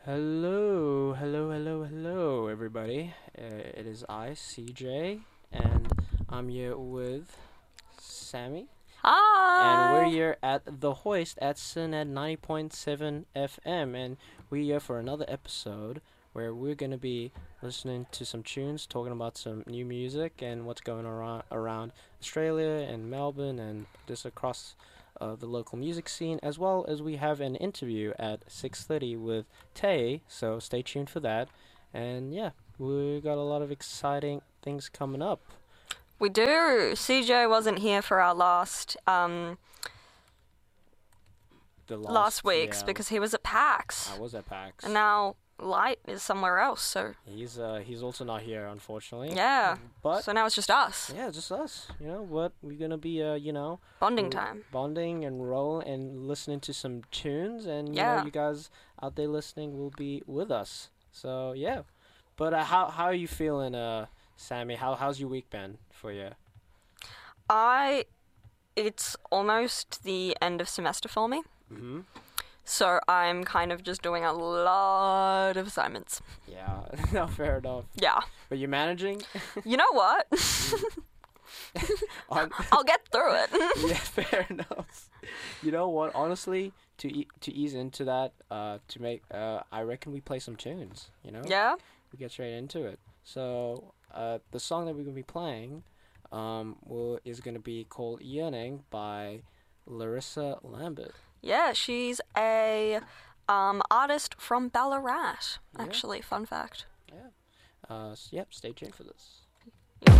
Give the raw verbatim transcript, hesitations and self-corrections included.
Hello, hello, hello, hello, everybody. Uh, it is I, C J, and I'm here with Sammy, and we're Hi. here at the Hoist at Syned ninety point seven F M, and we're here for another episode where we're gonna be listening to some tunes, talking about some new music and what's going around around Australia and Melbourne and just across uh, the local music scene, as well as we have an interview at six thirty with Tay. So stay tuned for that, and yeah, we got a lot of exciting things coming up. We do. C J wasn't here for our last um The last, last week's yeah, because he was at PAX. I was at PAX. And now Light is somewhere else, so He's uh he's also not here, unfortunately. yeah. But So now it's just us. yeah, just us. You know what? We're gonna be uh you know Bonding r- time. bonding and roll and listening to some tunes, and you Yeah. know you guys out there listening will be with us. So yeah. But uh, how how are you feeling, uh, Sammy? How how's your week been for you? I it's almost the end of semester for me. Mm-hmm. So I'm kind of just doing a lot of assignments. Yeah. No, fair enough. Yeah. But you're managing. You know what? On I'll get through it. yeah, fair enough. You know what? Honestly, to e- to ease into that, uh, to make, uh, I reckon we play some tunes. You know, Yeah? we get straight into it. So, uh, the song that we're gonna be playing, um, will is gonna be called "Yearning" by Larissa Lambert. Yeah, she's a um, artist from Ballarat, Yeah. actually. Fun fact. Yeah. Uh, s- yep. Stay tuned for this.